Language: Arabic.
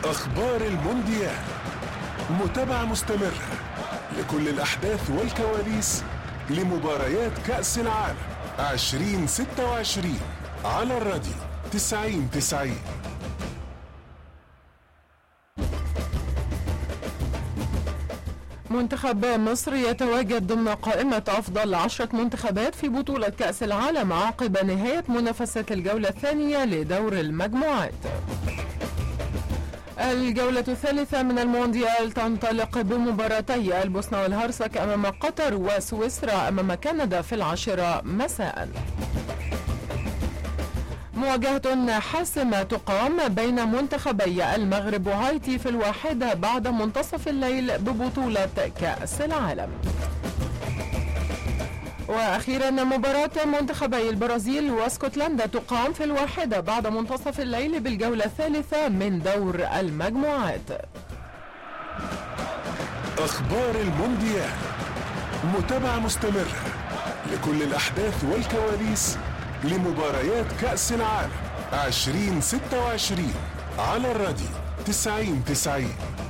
أخبار المونديال، متابعة مستمرة لكل الأحداث والكواليس لمباريات كأس العالم 2026 على الراديو 90-90. منتخب مصر يتواجد ضمن قائمة أفضل 10 منتخبات في بطولة كأس العالم عقب نهاية منافسة الجولة الثانية لدور المجموعات. الجولة الثالثة من المونديال تنطلق بمباراتي البوسنة والهرسك أمام قطر وسويسرا أمام كندا في 10 مساء. مواجهة حاسمة تقام بين منتخبي المغرب وهايتي في 1 بعد منتصف الليل ببطولة كأس العالم. وأخيرا مباراة منتخبي البرازيل واسكتلندا تقام في 1 بعد منتصف الليل بالجولة الثالثة من دور المجموعات. أخبار المونديال، متابعة مستمرة لكل الأحداث والكواليس لمباريات كأس العالم 2026 على الراديو 90-90.